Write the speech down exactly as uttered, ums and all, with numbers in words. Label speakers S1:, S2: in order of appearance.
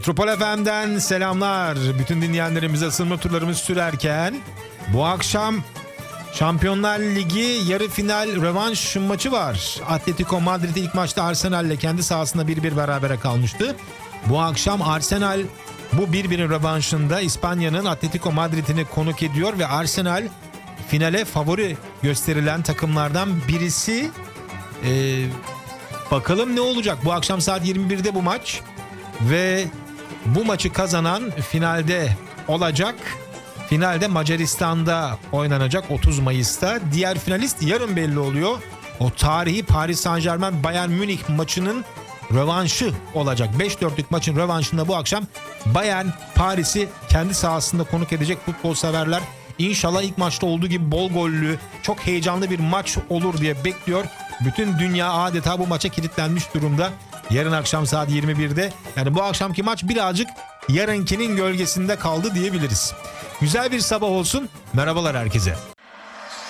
S1: Metropol F M'den selamlar. Bütün dinleyenlerimize ısınma turlarımız sürerken bu akşam Şampiyonlar Ligi yarı final rövanş maçı var. Atletico Madrid ilk maçta Arsenal'le kendi sahasında bir bir berabere kalmıştı. Bu akşam Arsenal bu bir birin rövanşında İspanya'nın Atletico Madrid'ini konuk ediyor ve Arsenal finale favori gösterilen takımlardan birisi. Ee, bakalım ne olacak? Bu akşam saat yirmi birde bu maç ve bu maçı kazanan finalde olacak. Finalde Macaristan'da oynanacak otuz Mayıs'ta. Diğer finalist yarın belli oluyor. O tarihi Paris Saint-Germain Bayern Münih maçının rövanşı olacak. beş dörtlük maçın rövanşında bu akşam Bayern Paris'i kendi sahasında konuk edecek futbol severler. İnşallah ilk maçta olduğu gibi bol gollü, çok heyecanlı bir maç olur diye bekliyor. Bütün dünya adeta bu maça kilitlenmiş durumda. Yarın akşam saat yirmi birde. Yani bu akşamki maç birazcık yarınkinin gölgesinde kaldı diyebiliriz. Güzel bir sabah olsun. Merhabalar herkese.